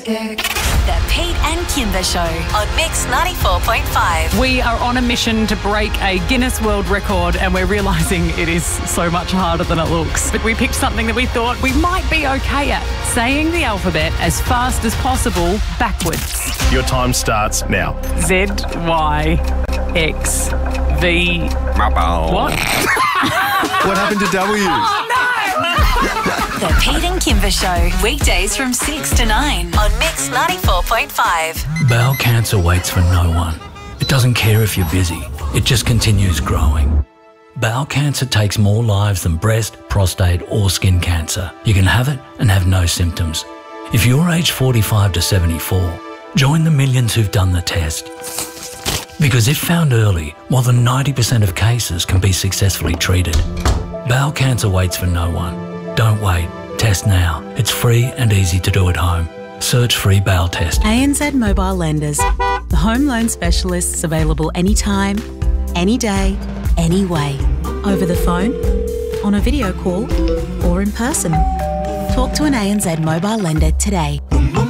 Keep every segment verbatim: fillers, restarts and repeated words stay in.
The Pete and Kimber Show on Mix ninety-four point five. We are on a mission to break a Guinness World Record, and we're realising it is so much harder than it looks. But we picked something that we thought we might be okay at, saying the alphabet as fast as possible backwards. Your time starts now. Z, Y, X, V... What? What happened to W? Oh, no! The Pete and Kimber Show, weekdays from six to nine on Mix ninety-four point five. Bowel cancer waits for no one. It doesn't care if you're busy. It just continues growing. Bowel cancer takes more lives than breast, prostate or skin cancer. You can have it and have no symptoms. If you're aged forty-five to seventy-four, join the millions who've done the test. Because if found early, more than ninety percent of cases can be successfully treated. Bowel cancer waits for no one. Don't wait. Test now. It's free and easy to do at home. Search free bowel test. A N Z Mobile Lenders. The home loan specialists available anytime, any day, any way. Over the phone, on a video call, or in person. Talk to an A N Z Mobile Lender today.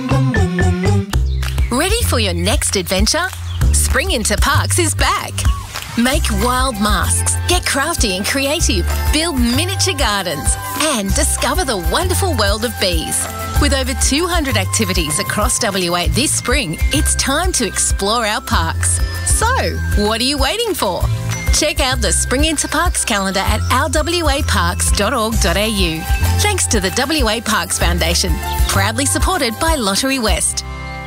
Ready for your next adventure? Spring Into Parks is back. Make wild masks, get crafty and creative, build miniature gardens, and discover the wonderful world of bees. With over two hundred activities across W A this spring, it's time to explore our parks. So, what are you waiting for? Check out the Spring Into Parks calendar at our w a parks dot org dot a u. Thanks to the W A Parks Foundation, proudly supported by Lottery West.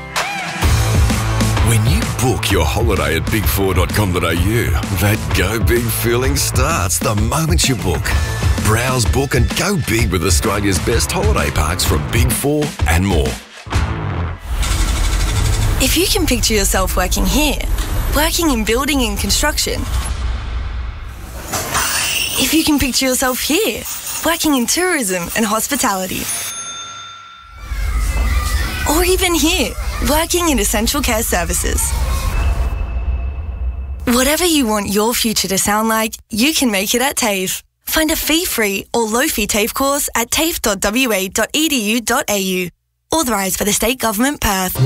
When you book your holiday at big four dot com dot a u, that go big feeling starts the moment you book. Browse, book and go big with Australia's best holiday parks from Big Four and more. If you can picture yourself working here, working in building and construction. If you can picture yourself here, working in tourism and hospitality. Or even here, working in essential care services. Whatever you want your future to sound like, you can make it at TAFE. Find a fee-free or low-fee TAFE course at tafe dot w a dot e d u dot a u. Authorised by the State Government, Perth.